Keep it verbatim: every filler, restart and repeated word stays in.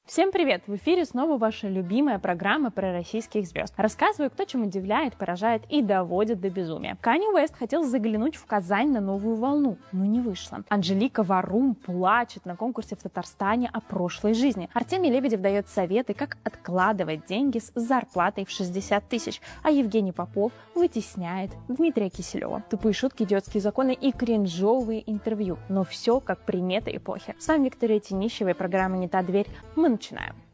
Всем привет! В эфире снова ваша любимая программа про российских звезд. Рассказываю, кто чем удивляет, поражает и доводит до безумия. Канье Уэст хотел заглянуть в Казань на новую волну, но не вышло. Анжелика Варум плачет на конкурсе в Татарстане о прошлой жизни. Артемий Лебедев дает советы, как откладывать деньги с зарплатой в шестьдесят тысяч, а Евгений Попов вытесняет Дмитрия Киселева. Тупые шутки, идиотские законы и кринжовые интервью. Но все как примета эпохи. С вами Виктория Тинищева и программа «Не та дверь». Мы начинаем.